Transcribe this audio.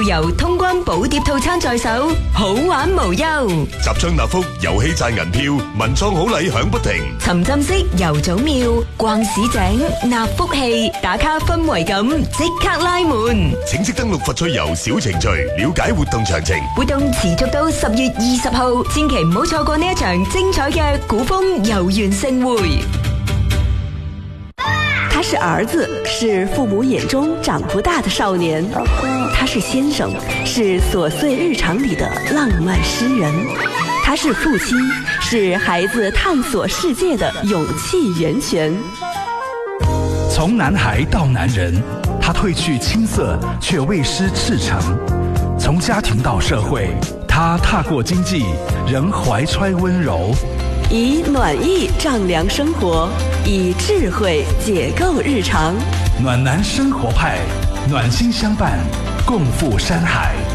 遊通關寶碟套餐在手，好玩無憂。 集章納福遊戲賺銀票，文創好禮響不停。 沉浸式遊祖廟，逛市井，納福氣，打卡氛圍感，即刻拉滿。 請即登錄佛趣遊小程序，了解活動詳情。 活動持續到10月20號，千祈唔好錯過呢一場精彩嘅古風遊園盛會。 他是兒子，是父母眼中長不大的少年；他是先生，是瑣碎日常裡的浪漫詩人；他是父親，是孩子探索世界的勇氣源泉。 從男孩到男人，他褪去青澀，卻未失赤誠；從家庭到社會，他踏過經濟，仍懷揣溫柔。 以暖意丈量生活，以智慧解構日常。 暖男生活派，暖心相伴，共赴山海。